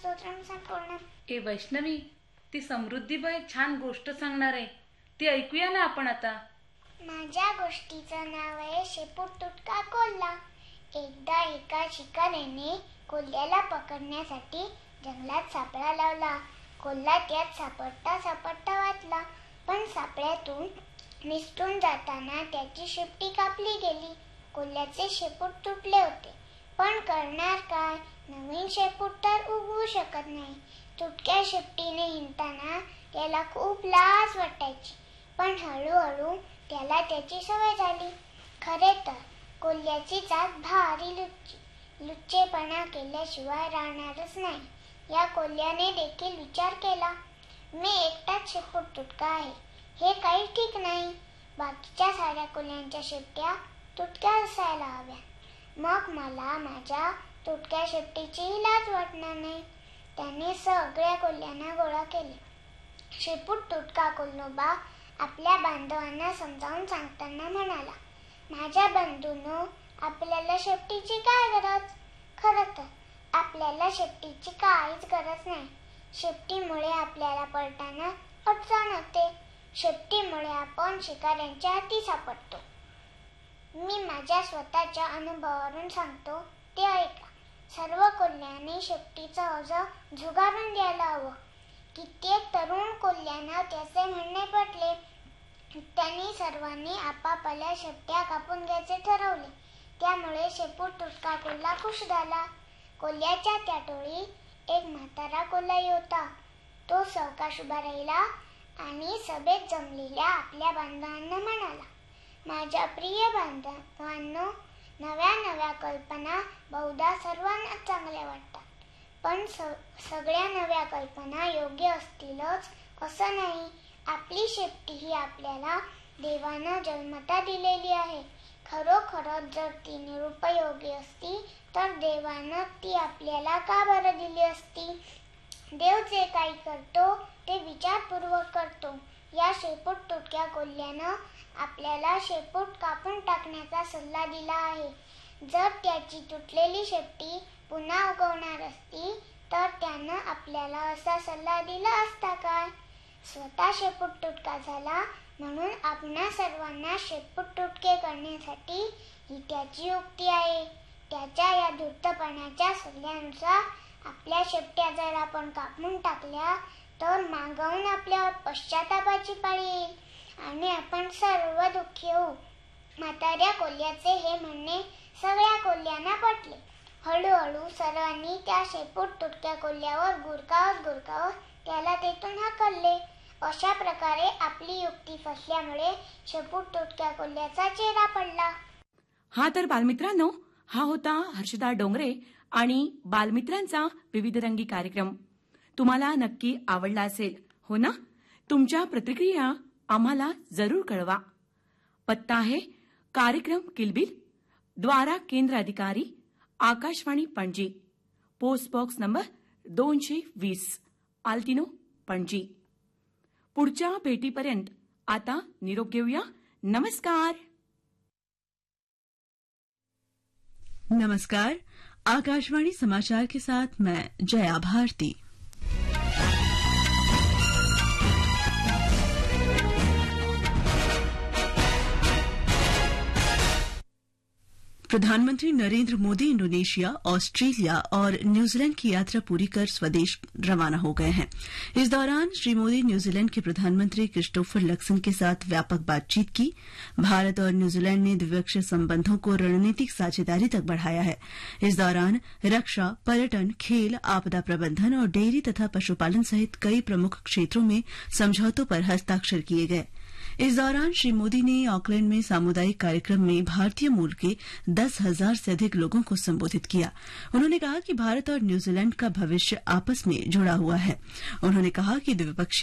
स्तोत्रम संपूर्ण. ए वैष्णवी, ती समृद्धीबाई छान गोष्ट सांगणार आहे, ती ऐकूया ना आपण आता. माझ्या गोष्टीचं नाव आहे शेपूट तुटका कोल्हा. एकदा एका शिकाऱ्याने कोल्ह्याला पकडण्यासाठी जंगलात सापळा लावला. कोल्हा त्यात सापडता सापडता वाचला, पण सापळ्यातून निसटून जाताना त्याची शेपटी कापली गेली. कोल्ह्याचे शेपूट तुटले होते, पण करणार काय? नवीन शेपूट तर उगवू शकत नाही. तुटक्या शेपटीने हिंडताना त्याला खूप लाज वाटायची, पण हळूहळू त्याला त्याची सवय झाली. खरे तर कोल्ह्याची जात भारी लुच्चेपणा केल्याशिवाय राहणारच नाही. या कोल्ह्याने देखील विचार केला, मी एकटाच शेपूट तुटका आहे, हे काही ठीक नाही. बाकीच्या साऱ्या कोल्ह्यांच्या शेपट्या तुटक्या असायला हव्या, मग मला माझ्या तुटक्या शेपटीचीही लाज वाटणार नाही. त्याने सगळ्या कोल्ह्यांना गोळा केले. शेपूट तुटका कोल्होबा आपल्या बांधवांना समजावून सांगताना म्हणाला, माझ्या बंधूंनो, आपल्याला शेपटीची काय गरज? खरं तर आपल्याला शेपटीची काहीच गरज नाही. शेपटीमुळे आपल्याला पळताना अडचण होते. शेपटीमुळे आपण शिकाऱ्यांच्या हाती सापडतो. मी माझ्या स्वतःच्या अनुभवावरून सांगतो, ते ऐका. सर्व कोल्ह्यांनी शेपटीचं ओझं झुगारून द्यायला हवं. कित्येक तरुण कोल्ह्यांना त्याचे म्हणणे पटले. त्यांनी सर्वांनी आपापल्या शेपट्या कापून घ्यायचे ठरवले. त्यामुळे शेपूट तुटका कोल्हा खुश झाला. कोल्ह्याच्या त्या टोळीत एक म्हातारा कोल्हाही होता. तो सावकाश उभा राहिला आणि सभेत जमलेल्या आपल्या बांधवांना म्हणाला, माझ्या प्रिय बांधवांनो, नव्या नव्या कल्पना बहुधा सर्वांना चांगल्या वाटतात, पण सगळ्या नव्या कल्पना योग्य असतीलच असं नाही. आपली शेपटी ही आपल्याला देवानं जन्मता दिलेली आहे. खरोखरच जर ती निरुपयोगी असती तर देवानं ती आपल्याला का बरं दिली असती? देव जे काही करतो ते विचारपूर्वक करतो. या शेपूट तुटक्या कोल्ह्यानं आपल्याला शेपूट कापून टाकण्याचा सल्ला दिला आहे. जर त्याची तुटलेली शेपटी पुन्हा उगवणार असती तर त्यानं आपल्याला असा सल्ला दिला असता काय? स्वतः शेपूट तुटका झाला म्हणून आपणा सर्वांना शेपूट तुटके करण्यासाठी ही त्याची युक्ती आहे. त्याच्या या धूर्तपणाच्या सल्ल्यानुसार आपल्या शेपट्या जर आपण कापून टाकल्या तर मागाहून आपल्यावर पश्चातापाची पाळी येईल आणि आपण सर्व दुःखी होऊ. म्हाताऱ्या कोल्ह्याचे हे म्हणणे सगळ्या कोल्ह्यांना पटले. हळूहळू सर्वांनी त्या शेपूट तुटक्या कोल्ह्यावर गुरकावत त्याला तेथून हाकलले. अशा प्रकारे आपली युक्ती फसल्यामुळे शेपूट तुटक्या कोल्ह्याचा चेहरा पडला. हा तर बालमित्रांनो, हा होता हर्षदा डोंगरे आणि बालमित्रांचा विविधरंगी कार्यक्रम. तुम्हाला नक्की आवडला असेल, हो ना? तुमच्या प्रतिक्रिया आम्हाला जरूर कळवा. पत्ता आहे कार्यक्रम किलबिल, द्वारा केंद्र अधिकारी, Akashvani Panaji, post box number 220, आल्तिनो, पणजी. पुढच्या भेटीपर्यंत आता निरोप घेऊया. नमस्कार. नमस्कार. आकाशवाणी समाचार के साथ मैं जया भारती. प्रधानमंत्री नरेंद्र मोदी इंडोनेशिया, ऑस्ट्रेलिया और न्यूजीलैंड की यात्रा पूरी कर स्वदेश रवाना हो गए हैं. इस दौरान श्री मोदी न्यूजीलैंड के प्रधानमंत्री क्रिस्टोफर लक्सन के साथ व्यापक बातचीत की. भारत और न्यूजीलैंड ने द्विपक्षीय संबंधों को रणनीतिक साझेदारी तक बढ़ाया है. इस दौरान रक्षा, पर्यटन, खेल, आपदा प्रबंधन और डेयरी तथा पशुपालन सहित कई प्रमुख क्षेत्रों में समझौतों पर हस्ताक्षर किए गए. इस दौरान श्री मोदी ने ऑकलैंड में सामुदायिक कार्यक्रम में भारतीय मूल के 10,000 से अधिक लोगों को संबोधित किया. उन्होंने कहा कि भारत और न्यूजीलैंड का भविष्य आपस में जुड़ा हुआ है. उन्होंने कहा कि द्विपक्षीय